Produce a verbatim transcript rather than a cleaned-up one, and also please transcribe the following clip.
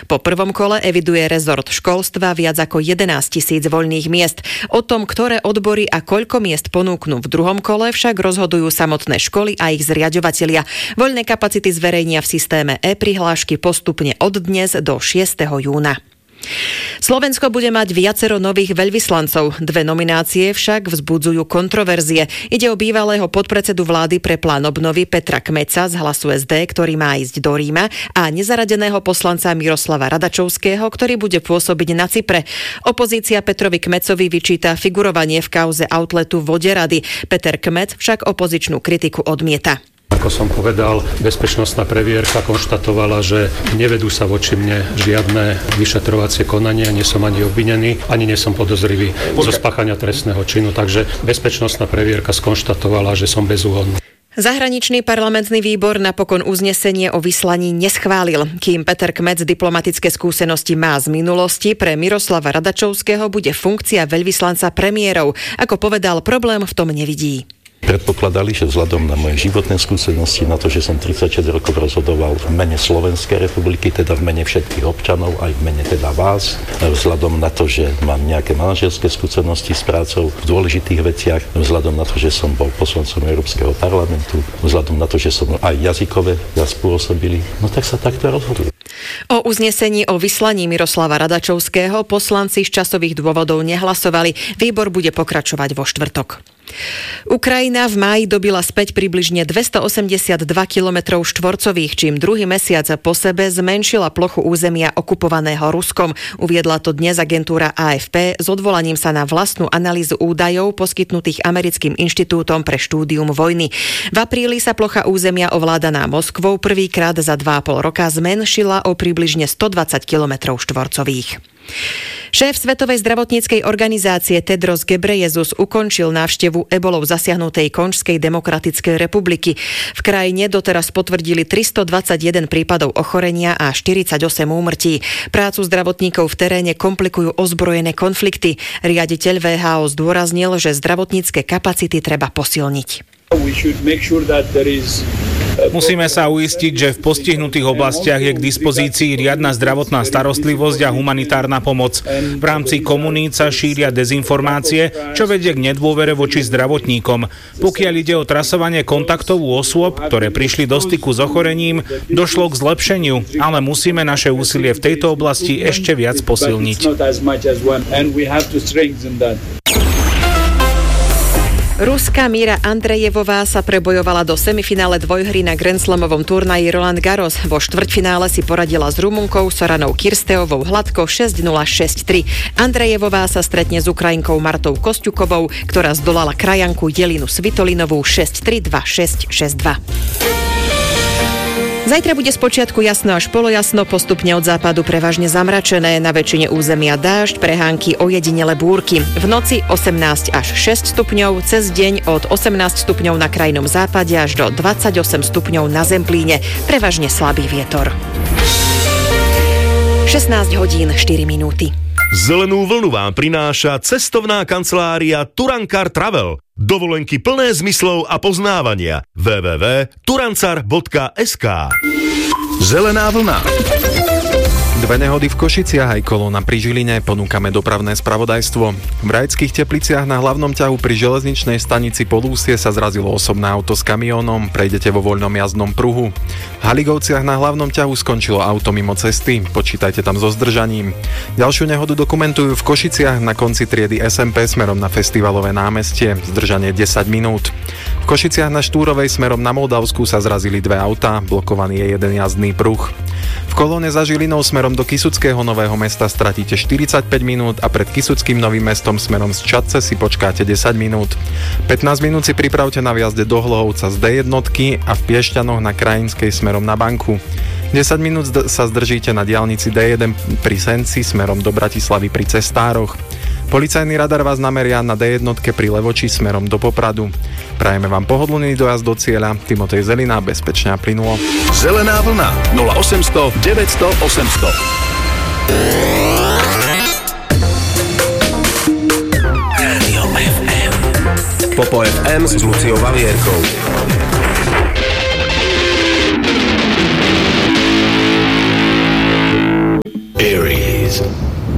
Po prvom kole eviduje rezort školstva viac ako jedenásť tisíc voľných miest. O tom, ktoré odbory a koľko miest ponúknú v druhom kole, však rozhodujú samotné školy a ich zriaďovatelia. Voľné kapacity zverejnia v systéme e-prihlášky postupne od dnes do šiesteho júna. Slovensko bude mať viacero nových veľvyslancov. Dve nominácie však vzbudzujú kontroverzie. Ide o bývalého podpredsedu vlády pre plán obnovy Petra Kmeca z Hlasu es dé, ktorý má ísť do Ríma, a nezaradeného poslanca Miroslava Radačovského, ktorý bude pôsobiť na Cypre. Opozícia Petrovi Kmecovi vyčíta figurovanie v kauze outletu Voderady. Peter Kmec však opozičnú kritiku odmieta. Ako som povedal, bezpečnostná previerka konštatovala, že nevedú sa voči mne žiadne vyšetrovacie konania, nie som ani obvinený, ani nie som podozrivý zo spáchania trestného činu, takže bezpečnostná previerka skonštatovala, že som bezúhonný. Zahraničný parlamentný výbor napokon uznesenie o vyslaní neschválil. Kým Peter Kmec diplomatické skúsenosti má z minulosti, pre Miroslava Radačovského bude funkcia veľvyslanca premiérov. Ako povedal, problém v tom nevidí. Predpokladali, že vzhľadom na moje životné skúsenosti, na to, že som tridsaťšesť rokov rozhodoval v mene Slovenskej republiky, teda v mene všetkých občanov, aj v mene teda vás, vzhľadom na to, že mám nejaké manažerské skúsenosti s prácou v dôležitých veciach, vzhľadom na to, že som bol poslancom Európskeho parlamentu, vzhľadom na to, že som aj jazykové zaspôsobili, no tak sa takto rozhodli. O uznesení o vyslaní Miroslava Radačovského poslanci z časových dôvodov nehlasovali. Výbor bude pokračovať vo štvrtok. Ukrajina v máji dobila späť približne dvestoosemdesiatdva kilometrov štvorcových, čím druhý mesiac po sebe zmenšila plochu územia okupovaného Ruskom. Uviedla to dnes agentúra á ef pé s odvolaním sa na vlastnú analýzu údajov poskytnutých Americkým inštitútom pre štúdium vojny. V apríli sa plocha územia ovládaná Moskvou prvýkrát za dva a pol roka zmenšila o približne stodvadsať kilometrov štvorcových. Šéf Svetovej zdravotníckej organizácie Tedros Ghebreyesus ukončil návštevu ebolou zasiahnutej Konžskej demokratickej republiky. V krajine doteraz potvrdili tristodvadsaťjeden prípadov ochorenia a štyridsaťosem úmrtí. Prácu zdravotníkov v teréne komplikujú ozbrojené konflikty. Riaditeľ vé há ó zdôraznil, že zdravotnícke kapacity treba posilniť. Musíme sa uistiť, že v postihnutých oblastiach je k dispozícii riadna zdravotná starostlivosť a humanitárna pomoc. V rámci komunít sa šíria dezinformácie, čo vedie k nedôvere voči zdravotníkom. Pokiaľ ide o trasovanie kontaktov u osôb, ktoré prišli do styku s ochorením, došlo k zlepšeniu, ale musíme naše úsilie v tejto oblasti ešte viac posilniť. Ruská Míra Andrejevová sa prebojovala do semifinále dvojhry na Grand Slamovom turnaji Roland Garros. Vo štvrťfinále si poradila s Rumunkou Soranou Kirsteovou hladko šesť nula šesť tri. Andrejevová sa stretne s Ukrajinkou Martou Kosťukovou, ktorá zdolala krajanku Jelinu Svitolinovú šesť tri dva šesť šesť dva. Zajtra bude spočiatku jasno až polojasno, postupne od západu prevažne zamračené, na väčšine územia dážď, prehánky, ojedinele búrky. V noci osemnásť až šesť stupňov, cez deň od osemnásť stupňov na krajnom západe až do dvadsaťosem stupňov na Zemplíne, prevažne slabý vietor. šestnásť hodín štyri minúty. Zelenú vlnu vám prináša cestovná kancelária Turankar Travel. Dovolenky plné zmyslov a poznávania. w w w bodka turancar bodka es ká. Zelená vlna. Dve nehody v Košiciach aj kolóna pri Žiline, ponúkame dopravné spravodajstvo. V Rajckých Tepliciach na hlavnom ťahu pri železničnej stanici Polúsie sa zrazilo osobné auto s kamiónom, prejdete vo voľnom jazdnom pruhu. V Haligovciach na hlavnom ťahu skončilo auto mimo cesty, počítajte tam so zdržaním. Ďalšiu nehodu dokumentujú v Košiciach na konci triedy es em pé smerom na Festivalové námestie, zdržanie desať minút. V Košiciach na Štúrovej smerom na Moldavsku sa zrazili dve autá, blokovaný je jeden jazdný pruh. V kolóne za Žilinou smerom do Kysuckého Nového Mesta stratíte štyridsaťpäť minút a pred Kysuckým Novým Mestom smerom z Čadce si počkáte desať minút. pätnásť minút si pripravte na vjazde do Hlohovca z dé jednotky a v Piešťanoch na Krajinskej smerom na Banku. desať minút sa zdržíte na diaľnici dé jeden pri Senci smerom do Bratislavy pri Cestároch. Policajný radar vás nameria na dé jednotke pri Levoči smerom do Popradu. Prajeme vám pohodlný dojazd do cieľa. Timotej Zelina, bezpečne a plynulo. Zelená vlna nula osemsto deväťsto osemsto. Rádio ef em. Popo ef em s Luciou Valierkou. Nice.